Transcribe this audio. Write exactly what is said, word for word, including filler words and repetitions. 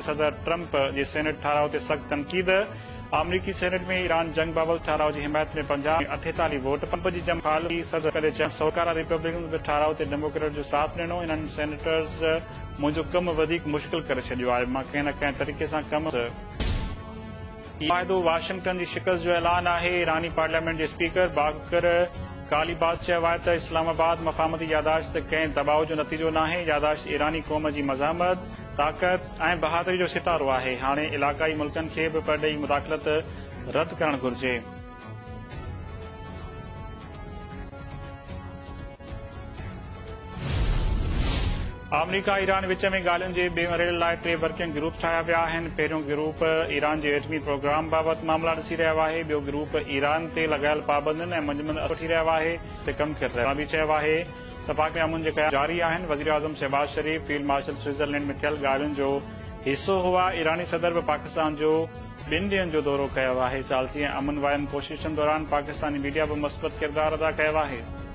सदर ट्रंप जे सेनेट ठाराव ते सख़्त तनक़ीद। अमरीकी सेनेट में ईरान जंग बाबति ठाराव जी हिमायत में पंजाह अठेतालीह वोट। ट्रंप जी जमखाली सदर करे चयनि सरकार रिपब्लिकन बि ठाराव ते डेमोक्रेट जो साथ ॾिनो। इन्हनि सेनेटर्स मुंहिंजो कमु वधीक मुश्किल करे छॾियो आहे। मां कंहिं न कंहिं तरीक़े सां कमु वाइदो वाशिंगटन जी शिकस्त जो ऐलान आहे। ईरानी पार्लियामेंट जे स्पीकर बाकर कालीबाद चयो आहे त इस्लामाबाद मफ़ाहमती यादाश्त कंहिं दबाव जो नतीजो नाहे। यादाश्त ईरानी क़ौम जी मज़ामत, ताक़त ऐं बहादुरी जो सितारो आहे। हाणे इलाक़ाई मुल्कनि खे बि परॾेही मुदाख़लत रद्द करणु घुर्जे। अमरीका ईरान विच में ॻाल्हियुनि जे ॿिए मरहले लाइ टे वर्किंग ग्रुप ठाहिया विया आहिनि। पहिरियों ग्रुप ईरान जे एटमी प्रोग्राम बाबति मामला ॾिसी रहियो आहे। ॿियो ग्रुप ईरान ते लॻायल पाबंदियुनि ऐं मंजमंद वठी रहियो आहे ते कमु करे रहियो आहे। चयो आहे त पाक में अमुन जेका जारी आहिनि। वज़ीर आज़म शहबाज शरीफ़ फील्ड मार्शल स्विट्ज़रलैंड में थियल ॻाल्हियुनि जो हिसो हुआ। ईरानी सदर बि पाकिस्तान जो ॿिनि ॾींहंनि जो दौरो कयो आहे। सालसी ऐं अमन वारनि कोशिशुनि दौरान पाकिस्तानी मीडिया बि मुस्बत किरदारु अदा कयो आहे।